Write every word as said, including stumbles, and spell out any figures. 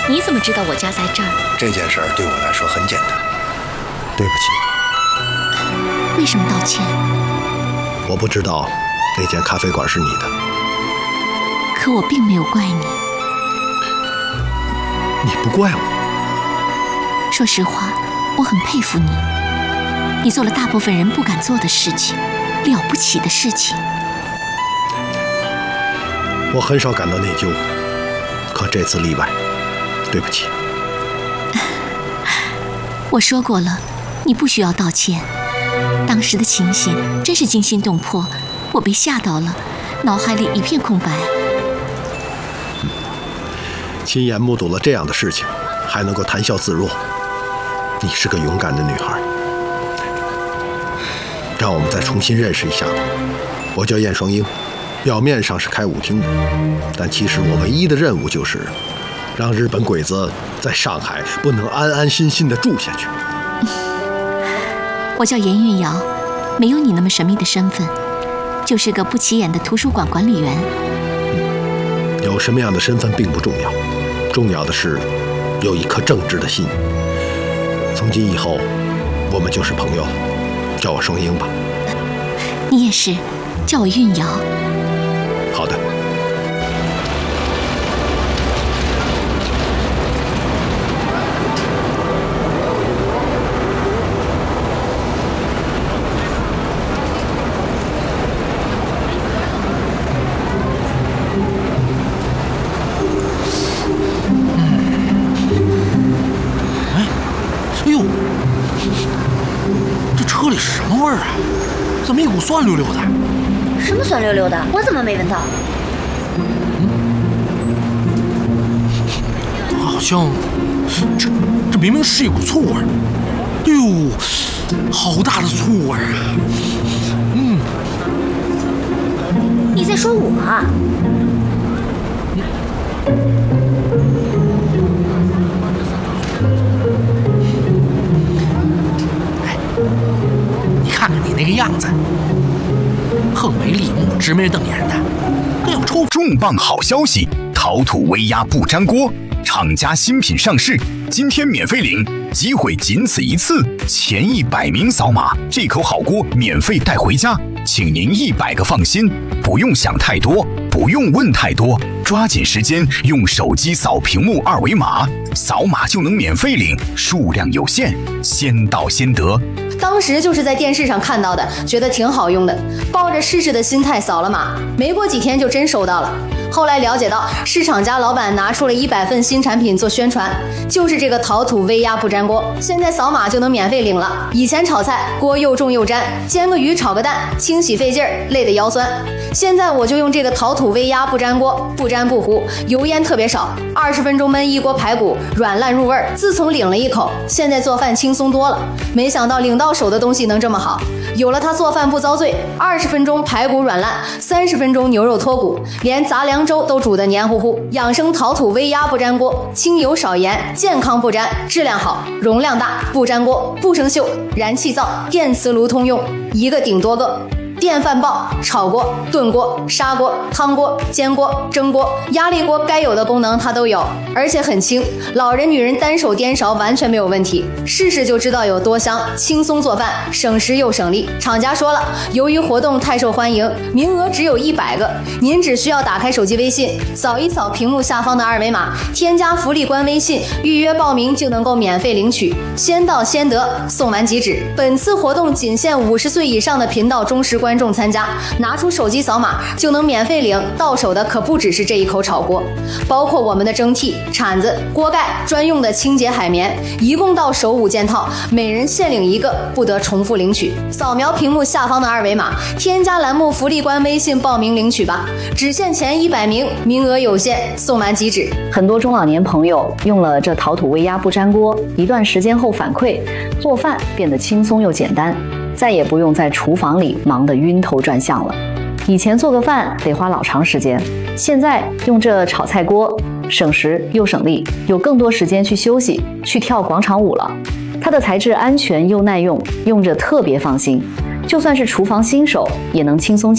你怎么知道我家在这儿？ 这件事儿对我来说很简单。对不起。 为什么道歉？ 我不知道那间咖啡馆是你的。 可我并没有怪你。 你不怪我？ 说实话，我很佩服你。你做了大部分人不敢做的事情，了不起的事情。 我很少感到内疚，可这次例外。对不起。 我说过了，你不需要道歉。当时的情形真是惊心动魄，我被吓到了，脑海里一片空白。 嗯、亲眼目睹了这样的事情，还能够谈笑自若，你是个勇敢的女孩。让我们再重新认识一下吧。我叫燕双英，表面上是开舞厅的，但其实我唯一的任务就是让日本鬼子在上海不能安安心心地住下去。 我叫严韵瑶，没有你那么神秘的身份，就是个不起眼的图书馆管理员。 有什么样的身份并不重要，重要的是有一颗正直的心。从今以后，我们就是朋友了，叫我双英吧。 你也是，叫我韵瑶。 好的。 什么味儿啊？怎么一股酸溜溜的？ 什么酸溜溜的？我怎么没闻到？ 嗯，好像这这明明是一股醋味儿。哎呦，好大的醋味儿啊！嗯， 你在说我啊？ 看看你那个样子，横眉立目、直眉瞪眼的，更要抽。 重磅好消息！陶土微压不粘锅，厂家新品上市，今天免费领，机会仅此一次，前一百名扫码，这口好锅免费带回家，请您一百个放心，不用想太多，不用问太多，抓紧时间用手机扫屏幕二维码，扫码就能免费领，数量有限，先到先得。 当时就是在电视上看到的，觉得挺好用的，抱着试试的心态扫了码，没过几天就真收到了。后来了解到，是厂家老板拿出了一百份新产品做宣传，就是这个陶土微压不粘锅，现在扫码就能免费领了。以前炒菜锅又重又粘，煎个鱼炒个蛋清洗费劲儿，累得腰酸。现在我就用这个陶土微压不粘锅，不粘不糊，油烟特别少，二十分钟焖一锅排骨，软烂入味儿。自从领了一口，现在做饭轻松多了。没想到领到手的东西能这么好，有了它做饭不遭罪，二十分钟排骨软烂，三十分钟牛肉脱骨，连杂粮粥都煮得黏糊糊。养生陶土微压不粘锅，清油少盐，健康不粘，质量好，容量大，不粘锅，不生锈，燃气灶、电磁炉通用，一个顶多个。电饭煲、炒锅、炖锅、砂锅、汤锅、煎锅、蒸锅、压力锅，该有的功能它都有，而且很轻，老人女人单手颠勺完全没有问题，试试就知道有多香，轻松做饭，省时又省力。厂家说了，由于活动太受欢迎，名额只有一百个，您只需要打开手机微信，扫一扫屏幕下方的二维码，添加福利官微信，预约报名就能够免费领取，先到先得，送完即止。本次活动仅限五十岁以上的频道忠实观众参加，拿出手机扫码就能免费领，到手的可不只是这一口炒锅，包括我们的蒸屉、铲子、锅盖，专用的清洁海绵，一共到手五件套，每人限领一个，不得重复领取。扫描屏幕下方的二维码，添加栏目福利官微信报名领取吧，只限前一百名，名额有限，送完即止。 很多中老年朋友用了这陶土微压不粘锅，一段时间后反馈，做饭变得轻松又简单，再也不用在厨房里忙得晕头转向了。以前做个饭得花老长时间，现在用这炒菜锅，省时又省力，有更多时间去休息，去跳广场舞了。它的材质安全又耐用，用着特别放心，就算是厨房新手也能轻松